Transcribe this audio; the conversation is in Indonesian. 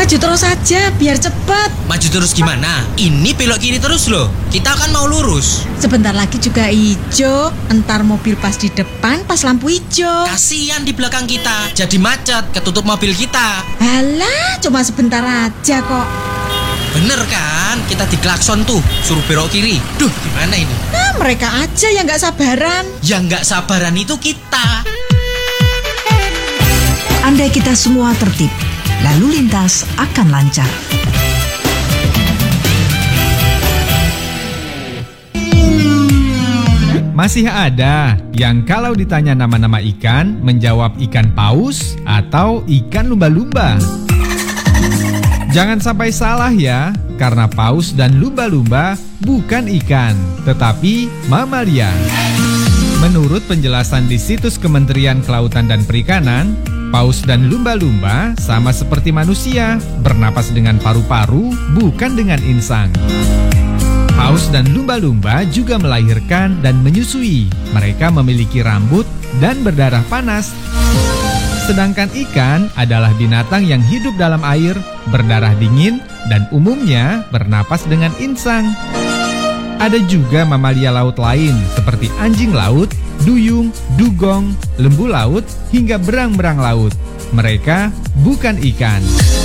Maju terus saja biar cepet. Maju terus gimana? Ini belok kiri terus loh. Kita kan mau lurus. Sebentar lagi juga hijau. Entar mobil pas di depan pas lampu hijau. Kasian di belakang kita. Jadi macet, ketutup mobil kita. Alah, cuma sebentar aja kok. Bener kan? Kita diklakson tuh, suruh belok kiri. Duh, gimana ini? Nah, mereka aja yang gak sabaran. Yang nggak sabaran itu kita. Andai kita semua tertib, lalu lintas akan lancar. Masih ada yang kalau ditanya nama-nama ikan, menjawab ikan paus atau ikan lumba-lumba. Jangan sampai salah ya, karena paus dan lumba-lumba bukan ikan, tetapi mamalia. Menurut penjelasan di situs Kementerian Kelautan dan Perikanan, paus dan lumba-lumba sama seperti manusia, bernapas dengan paru-paru, bukan dengan insang. Paus dan lumba-lumba juga melahirkan dan menyusui. Mereka memiliki rambut dan berdarah panas. Sedangkan ikan adalah binatang yang hidup dalam air, berdarah dingin, dan umumnya bernapas dengan insang. Ada juga mamalia laut lain seperti anjing laut, duyung, dugong, lembu laut, hingga berang-berang laut. Mereka bukan ikan.